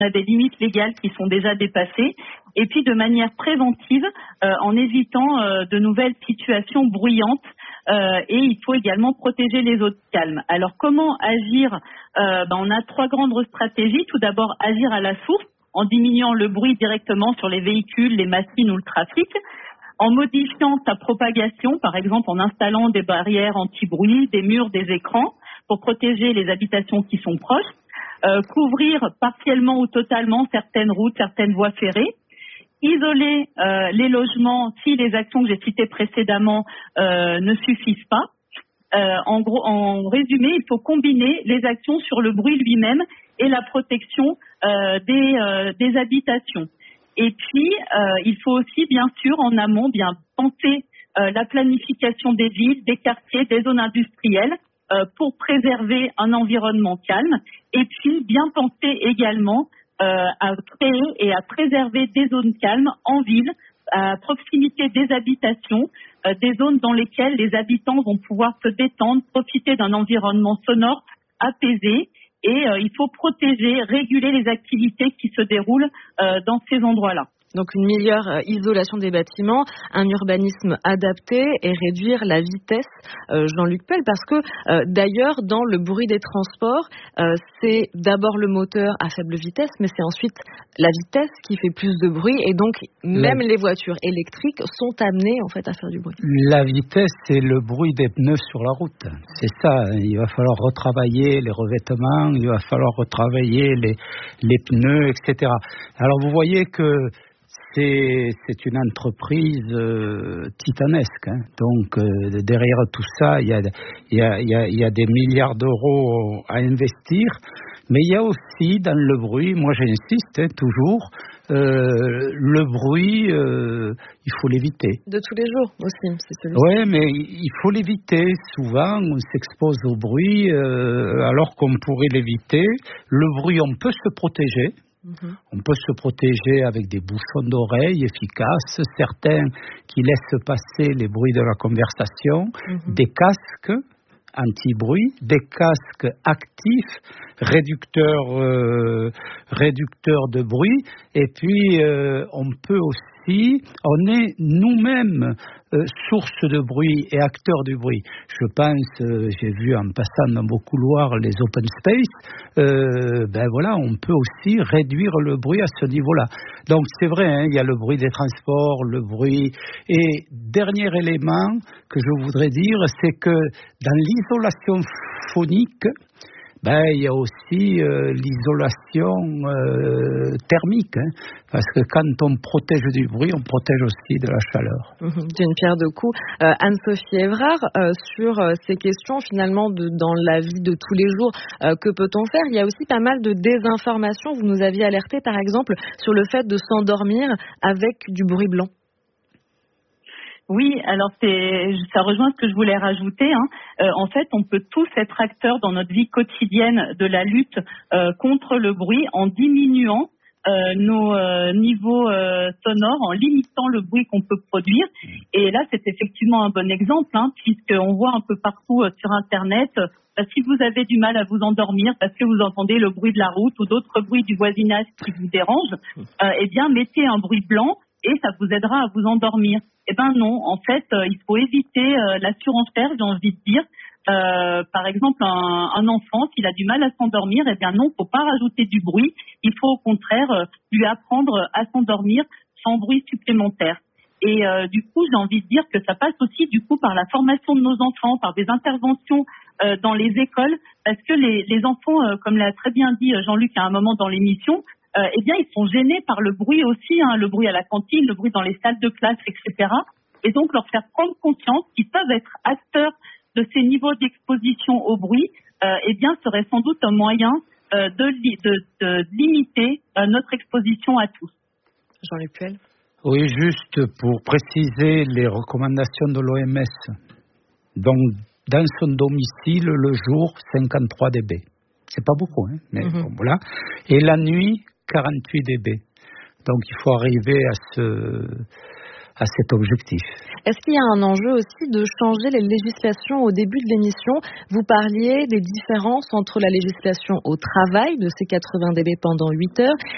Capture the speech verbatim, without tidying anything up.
On a des limites légales qui sont déjà dépassées. Et puis de manière préventive, euh, en évitant euh, de nouvelles situations bruyantes. Euh, et il faut également protéger les zones calmes. Alors comment agir euh, ben, On a trois grandes stratégies. Tout d'abord, agir à la source en diminuant le bruit directement sur les véhicules, les machines ou le trafic, en modifiant sa propagation, par exemple en installant des barrières anti-bruit, des murs, des écrans pour protéger les habitations qui sont proches, euh, couvrir partiellement ou totalement certaines routes, certaines voies ferrées, isoler euh, les logements si les actions que j'ai citées précédemment euh, ne suffisent pas. Euh, en gros, en résumé, il faut combiner les actions sur le bruit lui-même et la protection euh, des, euh, des habitations. Et puis, euh, il faut aussi, bien sûr, en amont, bien penser euh, la planification des villes, des quartiers, des zones industrielles euh, pour préserver un environnement calme. Et puis, bien penser également Euh, à créer et à préserver des zones calmes en ville, à proximité des habitations, euh, des zones dans lesquelles les habitants vont pouvoir se détendre, profiter d'un environnement sonore apaisé. Et euh, il faut protéger, réguler les activités qui se déroulent euh, dans ces endroits-là. Donc une meilleure isolation des bâtiments, un urbanisme adapté et réduire la vitesse, euh, Jean-Luc Pell, parce que euh, d'ailleurs dans le bruit des transports, euh, c'est d'abord le moteur à faible vitesse, mais c'est ensuite la vitesse qui fait plus de bruit et donc même la... les voitures électriques sont amenées en fait à faire du bruit. La vitesse, c'est le bruit des pneus sur la route. C'est ça, il va falloir retravailler les revêtements, il va falloir retravailler les, les pneus, et cetera. Alors vous voyez que C'est, c'est une entreprise euh, titanesque. Hein. Donc, euh, derrière tout ça, il y a, il y a, il y a, il y a des milliards d'euros à investir. Mais il y a aussi dans le bruit, moi j'insiste hein, toujours, euh, le bruit, euh, il faut l'éviter. De tous les jours aussi, c'est celui-ci. Oui, mais il faut l'éviter. Souvent, on s'expose au bruit euh, alors qu'on pourrait l'éviter. Le bruit, on peut se protéger. Mmh. On peut se protéger avec des bouchons d'oreilles efficaces, certains qui laissent passer les bruits de la conversation, mmh. des casques anti-bruit, des casques actifs, réducteurs, euh, réducteurs de bruit, et puis euh, on peut aussi, on est nous-mêmes euh, source de bruit et acteurs du bruit. Je pense, euh, j'ai vu en passant dans vos couloirs les open space, euh, ben voilà, on peut aussi réduire le bruit à ce niveau-là. Donc c'est vrai, hein, il y a le bruit des transports, le bruit. Et dernier élément que je voudrais dire, c'est que dans l'isolation phonique, ben, il y a aussi euh, l'isolation euh, thermique, hein, parce que quand on protège du bruit, on protège aussi de la chaleur. Mmh, d'une pierre deux coups. Euh, Anne-Sophie Évrard, euh, sur euh, ces questions finalement de, dans la vie de tous les jours, euh, que peut-on faire? Il y a aussi pas mal de désinformation. Vous nous aviez alerté par exemple sur le fait de s'endormir avec du bruit blanc. Oui, alors c'est, ça rejoint ce que je voulais rajouter. Hein. Euh, en fait, on peut tous être acteurs dans notre vie quotidienne de la lutte euh, contre le bruit en diminuant euh, nos euh, niveaux euh, sonores, en limitant le bruit qu'on peut produire. Et là, c'est effectivement un bon exemple, hein, puisqu'on voit un peu partout euh, sur Internet, euh, si vous avez du mal à vous endormir parce que vous entendez le bruit de la route ou d'autres bruits du voisinage qui vous dérangent, euh, eh bien, mettez un bruit blanc et ça vous aidera à vous endormir. Eh ben non, en fait, euh, il faut éviter euh, la surenchère, j'ai envie de dire. Euh, par exemple, un, un enfant, s'il a du mal à s'endormir, eh bien non, il ne faut pas rajouter du bruit. Il faut au contraire euh, lui apprendre à s'endormir sans bruit supplémentaire. Et euh, du coup, j'ai envie de dire que ça passe aussi du coup par la formation de nos enfants, par des interventions euh, dans les écoles, parce que les, les enfants, euh, comme l'a très bien dit Jean-Luc à un moment dans l'émission, Euh, eh bien, ils sont gênés par le bruit aussi, hein, le bruit à la cantine, le bruit dans les salles de classe, et cetera. Et donc, leur faire prendre conscience qu'ils peuvent être acteurs de ces niveaux d'exposition au bruit, euh, eh bien, serait sans doute un moyen euh, de, de, de limiter euh, notre exposition à tous. Jean-Luc Puel. Oui, juste pour préciser les recommandations de l'O M S. Donc, dans son domicile, le jour, cinquante-trois décibels. C'est pas beaucoup, hein, mais mm-hmm. bon, voilà. Et la nuit, quarante-huit décibels. Donc, il faut arriver à ce, à cet objectif. Est-ce qu'il y a un enjeu aussi de changer les législations au début de l'émission? Vous parliez des différences entre la législation au travail de ces quatre-vingts décibels pendant huit heures